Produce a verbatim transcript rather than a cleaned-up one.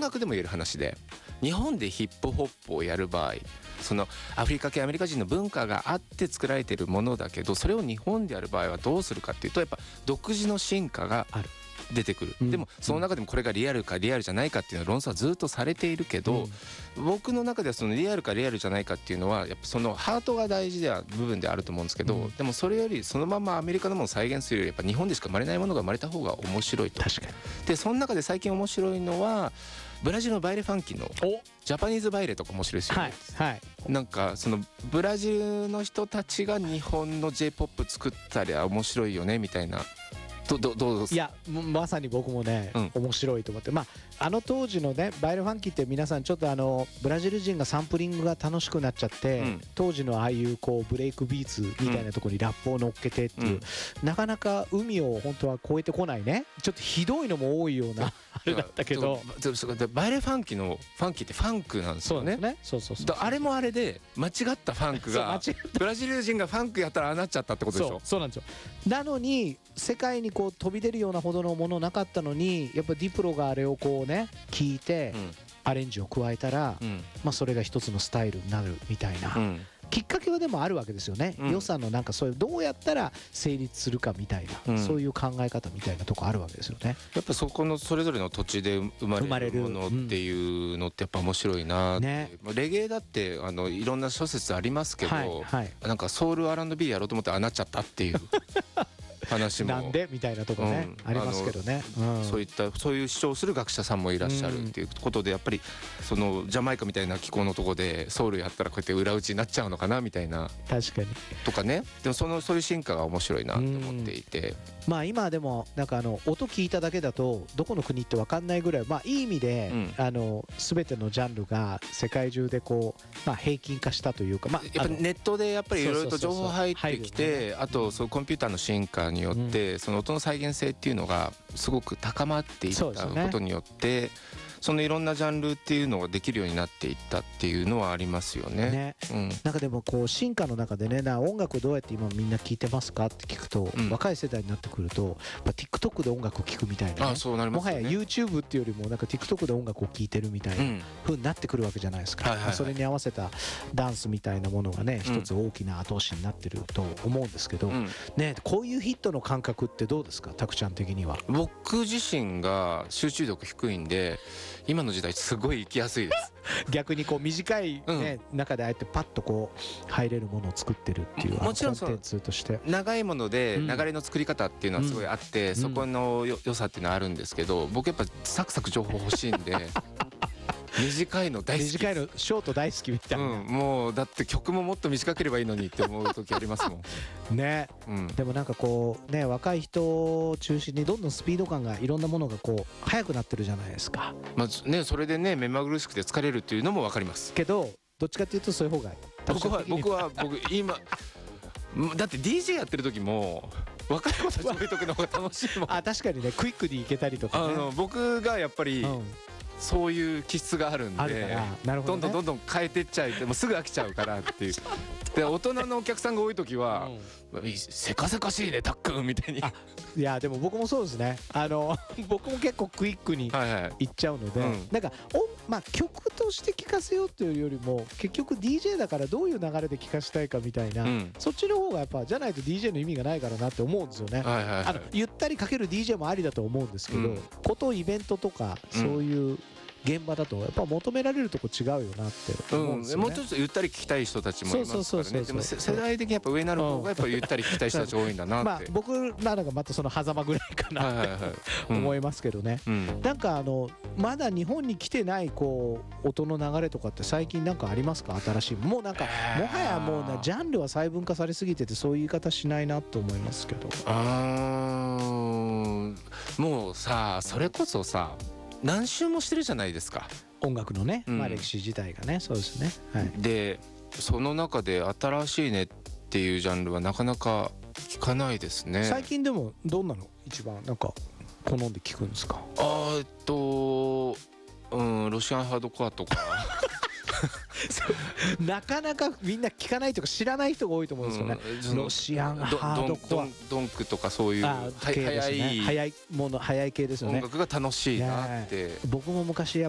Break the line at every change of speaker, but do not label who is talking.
楽でも言える話で、日本でヒップホップをやる場合、そのアフリカ系アメリカ人の文化があって作られているものだけど、それを日本でやる場合はどうするかっていうと、やっぱ独自の進化がある出てくる、うん、でもその中でもこれがリアルかリアルじゃないかっていうのは論争はずっとされているけど、うん、僕の中ではそのリアルかリアルじゃないかっていうのはやっぱそのハートが大事では部分であると思うんですけど、うん、でもそれよりそのままアメリカのものを再現するよりやっぱ日本でしか生まれないものが生まれた方が面白いと。
確かに。
でその中で最近面白いのはブラジルのバイレファンキーのジャパニーズバイレとか面白いですよね、
はいはい、
なんかそのブラジルの人たちが日本の J-ポップ 作ったりは面白いよねみたいな。どどどうですか？
いやまさに僕もね、うん、面白いと思って、まああの当時のねバイレファンキーって皆さんちょっとあのブラジル人がサンプリングが楽しくなっちゃって、うん、当時のああいうこうブレイクビーツみたいなところにラップを乗っけてっていう、うん、なかなか海を本当は越えてこないね、ちょっとひどいのも多いようなあれだったけど、
バイレファンキーのファンキーってファンクなんですよね。
そうそうそうそう、
あれもあれで間違ったファンクがブラジル人がファンクやったらああなっちゃったってことでしょ。
そうそうなんですよ。なのに世界にこう飛び出るようなほどのものなかったのに、やっぱディプロがあれをこうね聞いて、うん、アレンジを加えたら、うん、まあそれが一つのスタイルになるみたいな、うん、きっかけはでもあるわけですよね、うん、予算のなんかそういうどうやったら成立するかみたいな、うん、そういう考え方みたいなとこあるわけですよね。
やっぱそこのそれぞれの土地で生まれるものっていうのってやっぱ面白いなって、ね、レゲエだってあのいろんな諸説ありますけど、はいはい、なんかソウル アールアンドビー やろうと思ってああなっちゃったっていう話も
なんでみたいなとこね、うん、ありますけどね、うん、
そういったそういう主張する学者さんもいらっしゃるっていうことで、やっぱりそのジャマイカみたいな気候のとこでソウルやったらこうやって裏打ちになっちゃうのかなみたいな。
確かに
とかね。でもそのそういう進化が面白いなと思っていて、
まあ今でもなんかあの音聞いただけだとどこの国って分かんないぐらい、まあいい意味で、うん、あの全てのジャンルが世界中でこう、まあ、平均化したというか、まあ、
やっぱネットでやっぱりいろいろと情報入ってきて、あとそうコンピューターの進化によって、うん、その音の再現性っていうのがすごく高まっていったことによって、そのいろんなジャンルっていうのができるようになっていったっていうのはありますよね。
ね、うん、なんかでもこう進化の中でね、な音楽どうやって今みんな聴いてますかって聞くと、うん、若い世代になってくるとやっぱ TikTok で音楽を聴くみたいな、ね、
あ、そうなりますよね。
もはや YouTube っていうよりもなんか TikTok で音楽を聴いてるみたいな風になってくるわけじゃないですか、うん、はいはいはい、それに合わせたダンスみたいなものがね、一つ大きな後押しになってると思うんですけど、うん、ね、こういうヒットの感覚ってどうですか、タクちゃん的には。
僕自身が集中力低いんで今の時代すごい生きやすいです
逆にこう短い、ね、うん、中であえてパッとこう入れるものを作ってるっていう、
もちろん
コンテンツとして
長いもので流れの作り方っていうのはすごいあって、うん、そこのよ良さっていうのはあるんですけど、僕やっぱサクサク情報欲しいんで短いの大好き、
短いのショート大好きみたいな、
うん、もうだって曲ももっと短ければいいのにって思う時ありますもん
ね、うん、でもなんかこうね、若い人を中心にどんどんスピード感がいろんなものがこう速くなってるじゃないですか。
まあね、それでね目まぐるしくて疲れるっていうのも分かります
けど、どっちかっていうとそういう方が
僕は僕は僕今だって ディージェー やってる時も若い子たちと置いとくのが楽しいもん
あ、確かにね、クイックにいけたりとかね、
あの僕がやっぱり、うん、そういう気質があるんで、
なるほどね、
どんどんどんどん変えてっちゃいてもうすぐ飽きちゃうからっていうで、大人のお客さんが多い時は、うん、せかせかしいねたっくんみたいに。
いやでも僕もそうですね、あの僕も結構クイックにいっちゃうので、はいはい、うん、なんかお、まあ、曲として聴かせようというよりも結局 ディージェー だからどういう流れで聴かせたいかみたいな、うん、そっちの方がやっぱじゃないと ディージェー の意味がないからなって思うんですよね、はいはいはい、あのゆったりかける ディージェー もありだと思うんですけど、うん、ことイベントとかそういう現場だとやっぱ求められるとこ違うよなって思うんですよね、
うん、もうちょっとゆったり聞きたい人たちもいますからね。でも世代的にやっぱ上になる方がやっぱゆったり聞きたい人たち多いんだなって、まあ、
僕らがまたその狭間ぐらいかなって思いますけどね、うん、なんかあのまだ日本に来てないこう音の流れとかって最近なんかありますか、新しい。もうなんかもはやもうなジャンルは細分化されすぎててそういう言い方しないなと思いますけど。
あー、もうさ、それこそさ何周もしてるじゃないですか、
音楽のね、うん、まあ歴史自体がね。そうですね、はい、
でその中で新しいねっていうジャンルはなかなか聞かないですね。
最近でもどんなの一番なんか好んで聞くんですか。
あーえっとうんロシアンハードコアとか
なかなかみんな聞かないとか知らない人が多いと思うんですよね、うん、ロシアンハードコア、
ドンクとかそういう
速い速いもの速い系ですよね。
音楽が楽しいなって、
ね、僕も昔